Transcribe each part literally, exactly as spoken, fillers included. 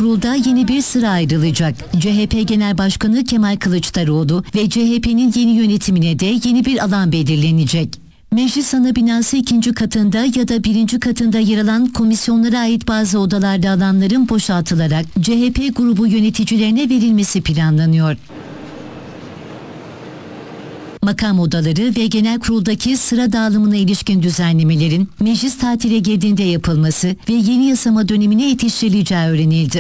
kurulda yeni bir sıra ayrılacak. C H P Genel Başkanı Kemal Kılıçdaroğlu ve C H P'nin yeni yönetimine de yeni bir alan belirlenecek. Meclis ana binası ikinci katında ya da birinci katında yer alan komisyonlara ait bazı odalarda alanların boşaltılarak C H P grubu yöneticilerine verilmesi planlanıyor. Makam odaları ve genel kuruldaki sıra dağılımına ilişkin düzenlemelerin meclis tatile girdiğinde yapılması ve yeni yasama dönemine yetiştirileceği öğrenildi.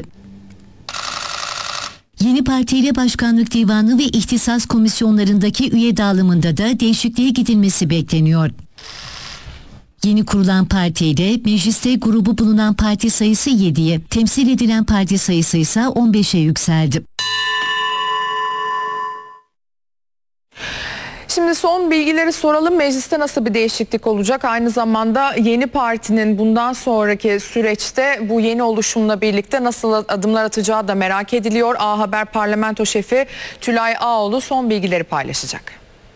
Yeni partiyle başkanlık divanı ve ihtisas komisyonlarındaki üye dağılımında da değişikliğe gidilmesi bekleniyor. Yeni kurulan partiyle mecliste grubu bulunan parti sayısı yediye, temsil edilen parti sayısı ise on beşe yükseldi. Şimdi son bilgileri soralım. Mecliste nasıl bir değişiklik olacak? Aynı zamanda yeni partinin bundan sonraki süreçte bu yeni oluşumla birlikte nasıl adımlar atacağı da merak ediliyor. A Haber Parlamento Şefi Tülay Ağoğlu son bilgileri paylaşacak.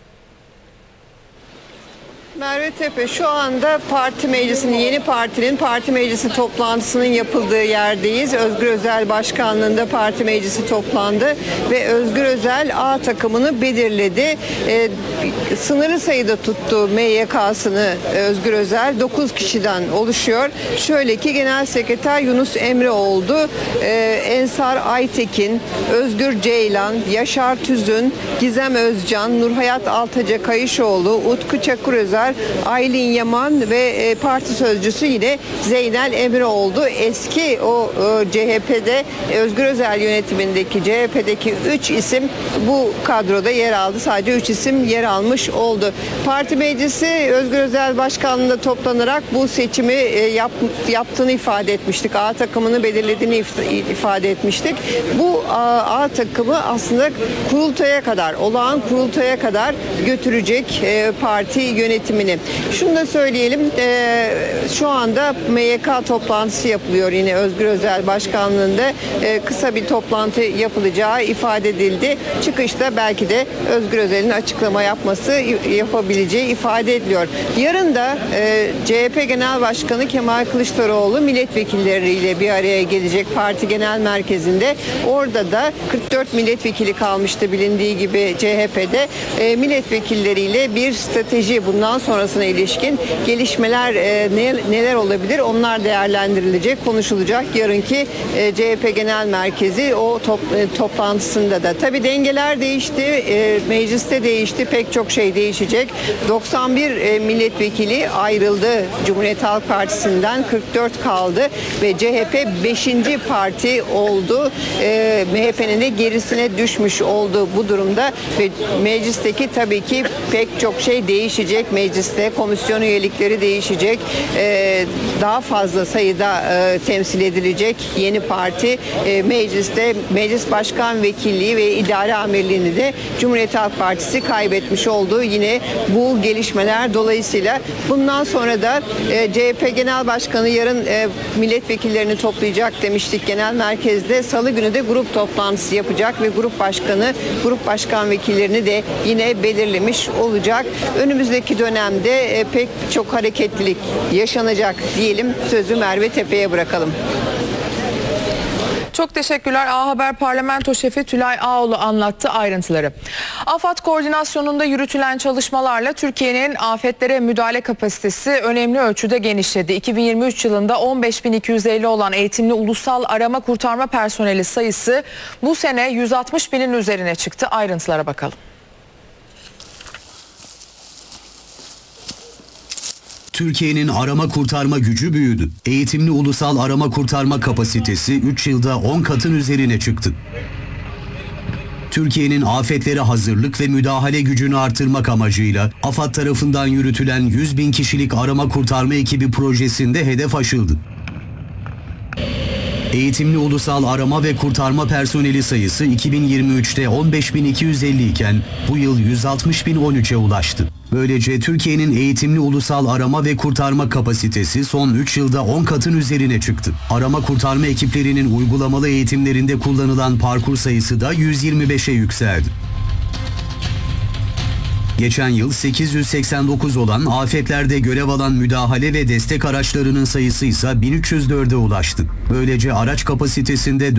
Merve Tepe, şu anda parti meclisinin, yeni partinin parti meclisi toplantısının yapıldığı yerdeyiz. Özgür Özel başkanlığında parti meclisi toplandı ve Özgür Özel A takımını belirledi. E, sınırlı sayıda tuttu M Y K'sını Özgür Özel. dokuz kişiden oluşuyor. Şöyle ki Genel Sekreter Yunus Emre oldu. E, Ensar Aytekin, Özgür Ceylan, Yaşar Tüzün, Gizem Özcan, Nurhayat Altaca Kayışoğlu, Utku Çakırözer, Aylin Yaman ve e, parti sözcüsü yine Zeynel Emre oldu. Eski o e, C H P'de Özgür Özel yönetimindeki C H P'deki üç isim bu kadroda yer aldı. Sadece üç isim yer almış oldu. Parti meclisi Özgür Özel başkanlığında toplanarak bu seçimi e, yap, yaptığını ifade etmiştik. A takımını belirlediğini if- ifade etmiştik. Bu A, A takımı aslında kurultaya kadar, olağan kurultaya kadar götürecek e, parti yönetimi. Şunu da söyleyelim, e, şu anda M Y K toplantısı yapılıyor yine Özgür Özel başkanlığında. E, kısa bir toplantı yapılacağı ifade edildi. Çıkışta belki de Özgür Özel'in açıklama yapması, yapabileceği ifade ediliyor. Yarın da e, C H P Genel Başkanı Kemal Kılıçdaroğlu milletvekilleriyle bir araya gelecek parti genel merkezinde. Orada da kırk dört milletvekili kalmıştı bilindiği gibi C H P'de. E, milletvekilleriyle bir strateji, bundan sonrasına ilişkin gelişmeler e, ne, neler olabilir, onlar değerlendirilecek, konuşulacak yarınki e, C H P Genel Merkezi o top, e, toplantısında da. Tabii dengeler değişti, e, mecliste değişti, pek çok şey değişecek. doksan bir e, milletvekili ayrıldı Cumhuriyet Halk Partisi'nden, kırk dört kaldı ve C H P beşinci parti oldu. E, M H P'nin de gerisine düşmüş oldu bu durumda ve meclisteki tabii ki pek çok şey değişecek. Mecliste komisyon üyelikleri değişecek. Ee, daha fazla sayıda e, temsil edilecek yeni parti e, mecliste. Meclis Başkan Vekilliği ve İdare Amirliğini de Cumhuriyet Halk Partisi kaybetmiş oldu. Yine bu gelişmeler dolayısıyla bundan sonra da e, C H P Genel Başkanı yarın e, milletvekillerini toplayacak demiştik genel merkezde. Salı günü de grup toplantısı yapacak ve grup başkanı, grup başkan vekillerini de yine belirlemiş olacak. Önümüzdeki dönemde e, pek çok hareketlilik yaşanacak diyelim. Sözü Merve Tepe'ye bırakalım. Çok teşekkürler. A Haber Parlamento Şefi Tülay Ağoğlu anlattı ayrıntıları. AFAD koordinasyonunda yürütülen çalışmalarla Türkiye'nin afetlere müdahale kapasitesi önemli ölçüde genişledi. iki bin yirmi üç yılında on beş bin iki yüz elli olan eğitimli ulusal arama kurtarma personeli sayısı bu sene yüz altmış binin üzerine çıktı. Ayrıntılara bakalım. Türkiye'nin arama kurtarma gücü büyüdü. Eğitimli ulusal arama kurtarma kapasitesi üç yılda on katın üzerine çıktı. Türkiye'nin afetlere hazırlık ve müdahale gücünü artırmak amacıyla AFAD tarafından yürütülen yüz bin kişilik arama kurtarma ekibi projesinde hedef aşıldı. Eğitimli ulusal arama ve kurtarma personeli sayısı iki bin yirmi üçte on beş bin iki yüz elli iken bu yıl yüz altmış bin on üçe ulaştı. Böylece Türkiye'nin eğitimli ulusal arama ve kurtarma kapasitesi son üç yılda on katın üzerine çıktı. Arama kurtarma ekiplerinin uygulamalı eğitimlerinde kullanılan parkur sayısı da yüz yirmi beşe yükseldi. Geçen yıl sekiz yüz seksen dokuz olan afetlerde görev alan müdahale ve destek araçlarının sayısı ise bin üç yüz dörde ulaştı. Böylece araç kapasitesinde